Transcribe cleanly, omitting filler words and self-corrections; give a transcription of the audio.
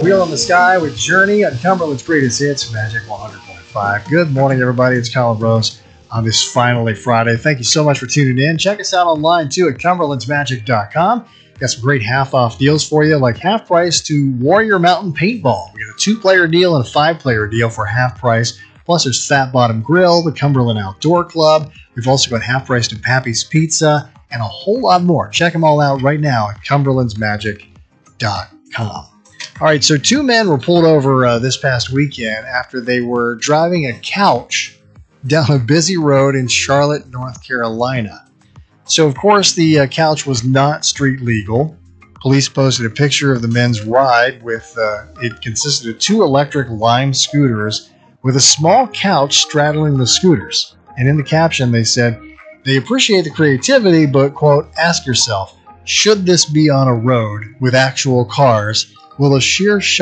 Wheel in the Sky with Journey on Cumberland's Greatest Hits, Magic 100.5. Good morning, everybody. It's Colin Rose on this finally Friday. Thank you so much for tuning in. Check us out online, too, at cumberlandsmagic.com. Got some great half-off deals for you, like half price to Warrior Mountain Paintball. We got a 2-player deal and a 5-player deal for half price. Plus, there's Fat Bottom Grill, the Cumberland Outdoor Club. We've also got half price to Pappy's Pizza, and a whole lot more. Check them all out right now at cumberlandsmagic.com. All right, so 2 men were pulled over this past weekend after they were driving a couch down a busy road in Charlotte, North Carolina. So, of course, the couch was not street legal. Police posted a picture of the men's ride with, it consisted of 2 electric Lime scooters with a small couch straddling the scooters. And in the caption, they said, they appreciate the creativity, but, quote, ask yourself, should this be on a road with actual cars? Will a sheer